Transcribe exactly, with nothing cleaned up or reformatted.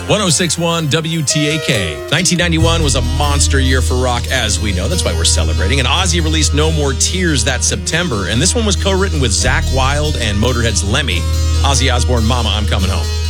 one oh six point one W T A K. nineteen ninety-one was a monster year for rock, as we know. That's why we're celebrating. And Ozzy released No More Tears that September. And this one was co-written with Zakk Wylde and Motorhead's Lemmy. Ozzy Osbourne, Mama, I'm Coming Home.